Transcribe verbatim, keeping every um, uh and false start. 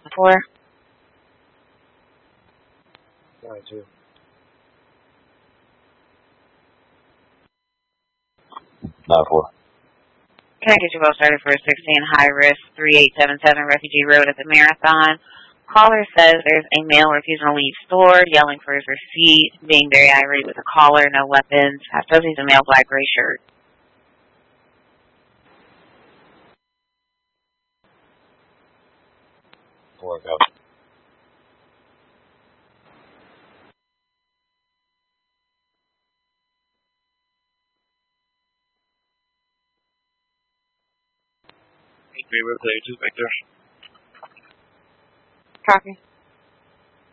four. nine two. nine four. Can I get you both started for a sixteen high risk three eight seven seven Refugee Road at the Marathon? Caller says there's a male refusing to leave store, yelling for his receipt, being very irate with the caller, no weapons. I suppose he's a male, black, gray shirt. Four go. Eight three, we're clear. Two Victor. Copy.